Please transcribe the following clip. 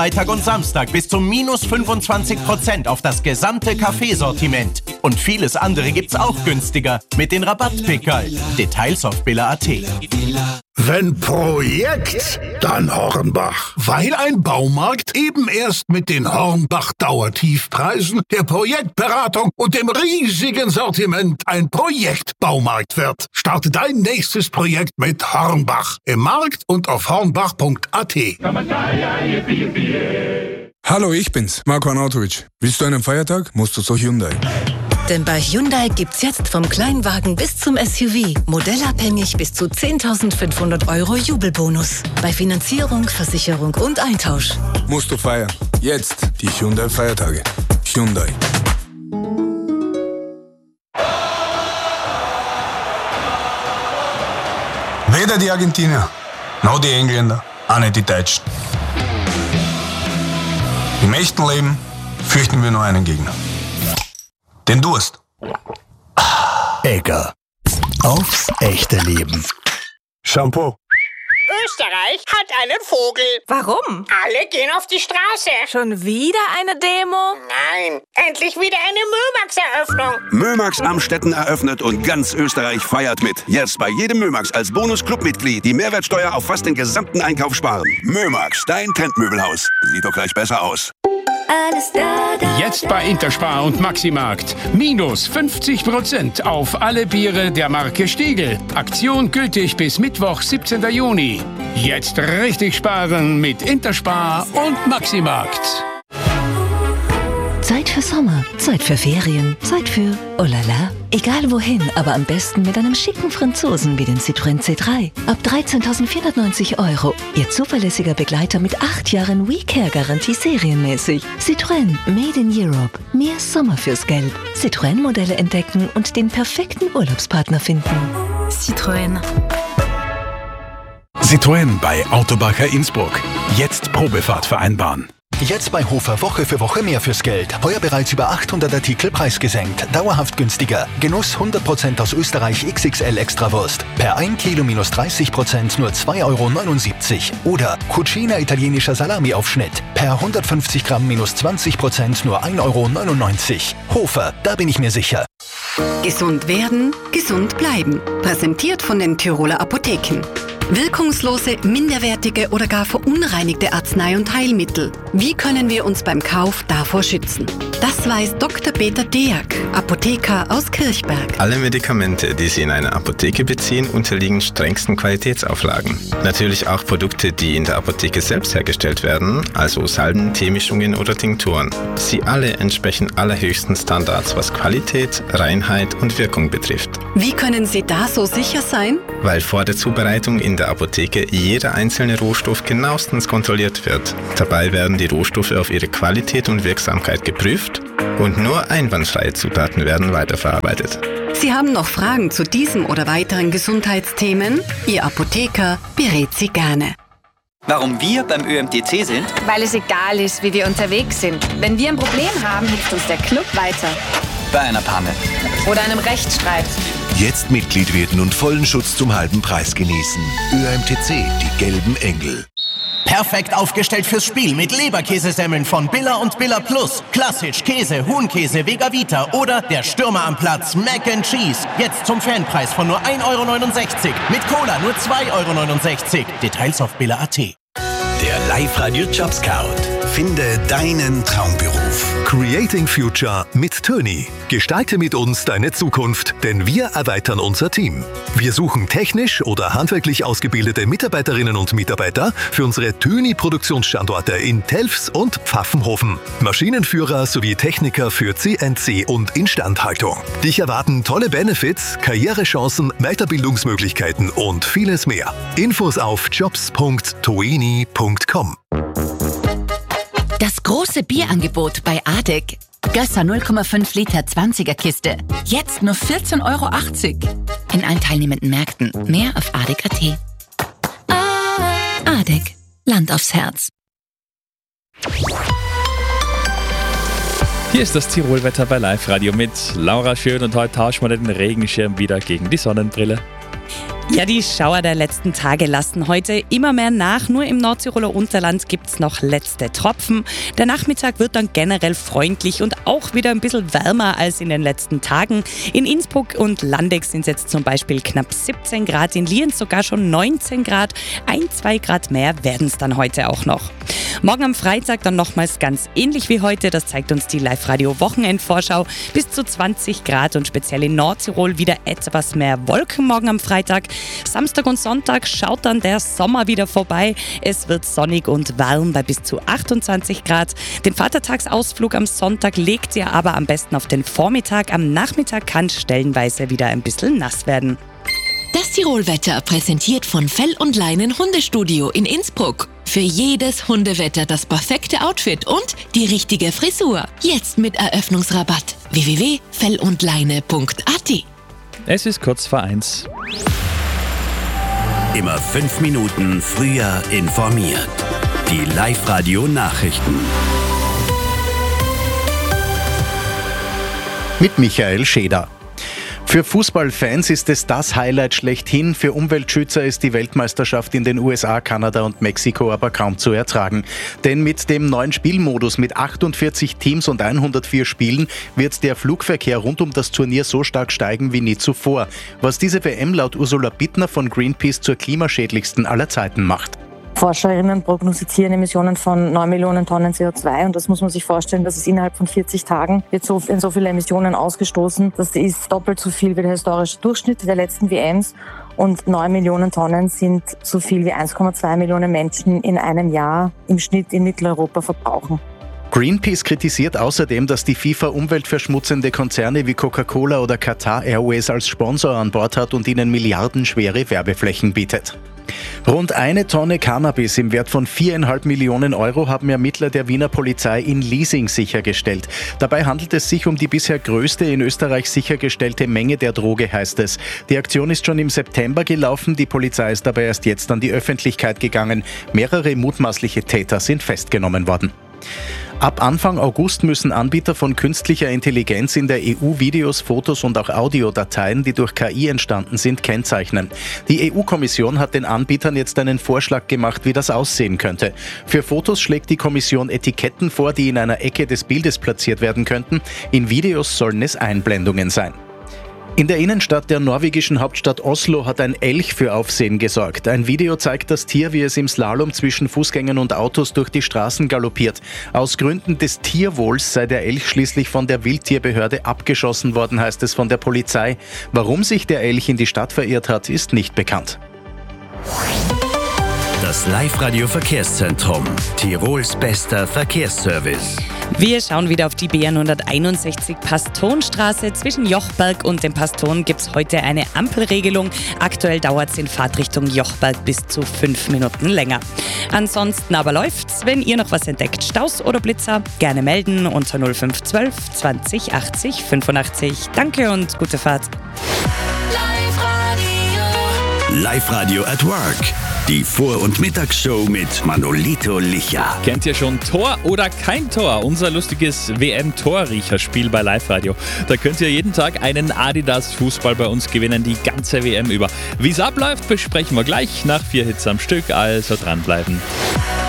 Freitag und Samstag bis zu minus 25% auf das gesamte Kaffeesortiment. Und vieles andere gibt's auch günstiger mit den Rabattpickerl. Details auf billa.at. Wenn Projekt, dann Hornbach. Weil ein Baumarkt eben erst mit den Hornbach-Dauertiefpreisen, der Projektberatung und dem riesigen Sortiment ein Projektbaumarkt wird. Starte dein nächstes Projekt mit Hornbach. Im Markt und auf hornbach.at. Hallo, ich bin's, Marko Arnautovic. Willst du einen Feiertag? Musst du zur Hyundai. Denn bei Hyundai gibt's jetzt vom Kleinwagen bis zum SUV modellabhängig bis zu 10.500 € Jubelbonus. Bei Finanzierung, Versicherung und Eintausch. Musst du feiern. Jetzt die Hyundai-Feiertage. Hyundai. Weder die Argentinier, noch die Engländer, auch nicht die Deutschen. Im echten Leben fürchten wir nur einen Gegner. Den Durst. Egger. Aufs echte Leben. Shampoo. Österreich hat einen Vogel. Warum? Alle gehen auf die Straße. Schon wieder eine Demo? Nein, endlich wieder eine Mömax-Eröffnung. Mömax Amstetten eröffnet und ganz Österreich feiert mit. Jetzt bei jedem Mömax als Bonus-Clubmitglied die Mehrwertsteuer auf fast den gesamten Einkauf sparen. Mömax, dein Trendmöbelhaus. Sieht doch gleich besser aus. Alles da. Jetzt bei Interspar und Maximarkt. Minus 50% auf alle Biere der Marke Stiegl. Aktion gültig bis Mittwoch, 17. Juni. Jetzt richtig sparen mit Interspar und Maximarkt. Zeit für Sommer, Zeit für Ferien, Zeit für oh la la. Egal wohin, aber am besten mit einem schicken Franzosen wie den Citroën C3. Ab 13.490 €. Ihr zuverlässiger Begleiter mit 8 Jahren WeCare-Garantie serienmäßig. Citroën, Made in Europe. Mehr Sommer fürs Geld. Citroën-Modelle entdecken und den perfekten Urlaubspartner finden. Citroën. Citroën bei Autobacher Innsbruck. Jetzt Probefahrt vereinbaren. Jetzt bei Hofer Woche für Woche mehr fürs Geld. Heuer bereits über 800 Artikel preisgesenkt. Dauerhaft günstiger. Genuss 100% aus Österreich XXL Extrawurst. Per 1 Kilo minus 30% nur 2,79 € Oder Cucina italienischer Salami-Aufschnitt. Per 150 Gramm minus 20% nur 1,99 €. Hofer, da bin ich mir sicher. Gesund werden, gesund bleiben. Präsentiert von den Tiroler Apotheken. Wirkungslose, minderwertige oder gar verunreinigte Arznei- und Heilmittel. Wie können wir uns beim Kauf davor schützen? Das weiß Dr. Peter Deak, Apotheker aus Kirchberg. Alle Medikamente, die Sie in einer Apotheke beziehen, unterliegen strengsten Qualitätsauflagen. Natürlich auch Produkte, die in der Apotheke selbst hergestellt werden, also Salben, Teemischungen oder Tinkturen. Sie alle entsprechen allerhöchsten Standards, was Qualität, Reinheit und Wirkung betrifft. Wie können Sie da so sicher sein? Weil vor der Zubereitung in der Apotheke jeder einzelne Rohstoff genauestens kontrolliert wird. Dabei werden die Rohstoffe auf ihre Qualität und Wirksamkeit geprüft und nur einwandfreie Zutaten werden weiterverarbeitet. Sie haben noch Fragen zu diesem oder weiteren Gesundheitsthemen? Ihr Apotheker berät Sie gerne. Warum wir beim ÖMTC sind? Weil es egal ist, wie wir unterwegs sind. Wenn wir ein Problem haben, hilft uns der Club weiter. Bei einer Panne. Oder einem Rechtsstreit. Jetzt Mitglied werden und vollen Schutz zum halben Preis genießen. ÖMTC, die gelben Engel. Perfekt aufgestellt fürs Spiel mit Leberkäsesemmeln von Billa und Billa Plus. Klassisch, Käse, Huhnkäse, Vega Vita oder der Stürmer am Platz Mac and Cheese. Jetzt zum Fanpreis von nur 1,69 €. Mit Cola nur 2,69 €. Details auf billa.at. Der Live-Radio Job Scout. Finde deinen Traumberuf. Creating Future mit Töni. Gestalte mit uns deine Zukunft, denn wir erweitern unser Team. Wir suchen technisch oder handwerklich ausgebildete Mitarbeiterinnen und Mitarbeiter für unsere Töni-Produktionsstandorte in Telfs und Pfaffenhofen. Maschinenführer sowie Techniker für CNC und Instandhaltung. Dich erwarten tolle Benefits, Karrierechancen, Weiterbildungsmöglichkeiten und vieles mehr. Infos auf jobs.toeni.com. Das große Bierangebot bei ADEC. Gösser 0,5 Liter 20er Kiste. Jetzt nur 14,80 € in allen teilnehmenden Märkten. Mehr auf adec.at. ADEC. Land aufs Herz. Hier ist das Tirolwetter bei Live Radio mit Laura Schön und heute tauschen wir den Regenschirm wieder gegen die Sonnenbrille. Ja, die Schauer der letzten Tage lassen heute immer mehr nach. Nur im Nordtiroler Unterland gibt es noch letzte Tropfen. Der Nachmittag wird dann generell freundlich und auch wieder ein bisschen wärmer als in den letzten Tagen. In Innsbruck und Landeck sind es jetzt zum Beispiel knapp 17 Grad, in Lienz sogar schon 19 Grad. 1-2 Grad mehr werden es dann heute auch noch. Morgen am Freitag dann nochmals ganz ähnlich wie heute. Das zeigt uns die Live-Radio-Wochenendvorschau. Bis zu 20 Grad und speziell in Nordtirol wieder etwas mehr Wolken morgen am Freitag. Samstag und Sonntag schaut dann der Sommer wieder vorbei. Es wird sonnig und warm bei bis zu 28 Grad. Den Vatertagsausflug am Sonntag legt ihr aber am besten auf den Vormittag. Am Nachmittag kann stellenweise wieder ein bisschen nass werden. Das Tirolwetter präsentiert von Fell und Leinen Hundestudio in Innsbruck. Für jedes Hundewetter das perfekte Outfit und die richtige Frisur. Jetzt mit Eröffnungsrabatt. www.fellundleine.at. Es ist kurz vor 1. Immer 5 Minuten früher informiert. Die Live-Radio-Nachrichten. Mit Michael Scheder. Für Fußballfans ist es das Highlight schlechthin. Für Umweltschützer ist die Weltmeisterschaft in den USA, Kanada und Mexiko aber kaum zu ertragen. Denn mit dem neuen Spielmodus mit 48 Teams und 104 Spielen wird der Flugverkehr rund um das Turnier so stark steigen wie nie zuvor. Was diese WM laut Ursula Bittner von Greenpeace zur klimaschädlichsten aller Zeiten macht. Forscherinnen prognostizieren Emissionen von 9 Millionen Tonnen CO2 und das muss man sich vorstellen, dass es innerhalb von 40 Tagen wird so viele Emissionen ausgestoßen. Das ist doppelt so viel wie der historische Durchschnitt der letzten WMs und 9 Millionen Tonnen sind so viel wie 1,2 Millionen Menschen in einem Jahr im Schnitt in Mitteleuropa verbrauchen. Greenpeace kritisiert außerdem, dass die FIFA umweltverschmutzende Konzerne wie Coca-Cola oder Qatar Airways als Sponsor an Bord hat und ihnen milliardenschwere Werbeflächen bietet. Rund 1 Tonne Cannabis im Wert von 4,5 Millionen Euro haben Ermittler der Wiener Polizei in Leasing sichergestellt. Dabei handelt es sich um die bisher größte in Österreich sichergestellte Menge der Droge, heißt es. Die Aktion ist schon im September gelaufen, die Polizei ist dabei erst jetzt an die Öffentlichkeit gegangen. Mehrere mutmaßliche Täter sind festgenommen worden. Ab Anfang August müssen Anbieter von künstlicher Intelligenz in der EU Videos, Fotos und auch Audiodateien, die durch KI entstanden sind, kennzeichnen. Die EU-Kommission hat den Anbietern jetzt einen Vorschlag gemacht, wie das aussehen könnte. Für Fotos schlägt die Kommission Etiketten vor, die in einer Ecke des Bildes platziert werden könnten. In Videos sollen es Einblendungen sein. In der Innenstadt der norwegischen Hauptstadt Oslo hat ein Elch für Aufsehen gesorgt. Ein Video zeigt das Tier, wie es im Slalom zwischen Fußgängern und Autos durch die Straßen galoppiert. Aus Gründen des Tierwohls sei der Elch schließlich von der Wildtierbehörde abgeschossen worden, heißt es von der Polizei. Warum sich der Elch in die Stadt verirrt hat, ist nicht bekannt. Das Live-Radio-Verkehrszentrum. Tirols bester Verkehrsservice. Wir schauen wieder auf die B161 Pastonstraße. Zwischen Jochberg und dem Paston gibt es heute eine Ampelregelung. Aktuell dauert es in Fahrtrichtung Jochberg bis zu 5 Minuten länger. Ansonsten aber läuft's. Wenn ihr noch was entdeckt, Staus oder Blitzer, gerne melden unter 0512 20 80 85. Danke und gute Fahrt. Live-Radio at Work. Die Vor- und Mittagsshow mit Manolito Licha. Kennt ihr schon Tor oder kein Tor? Unser lustiges WM-Torriecherspiel bei Live-Radio. Da könnt ihr jeden Tag einen Adidas-Fußball bei uns gewinnen, die ganze WM über. Wie es abläuft, besprechen wir gleich nach 4 Hits am Stück, also dranbleiben.